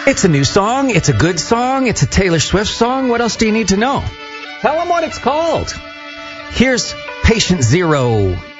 It's a new song. It's a good song. It's a Taylor Swift song. What else do you need to know? Tell them what it's called. Here's Patient Zero.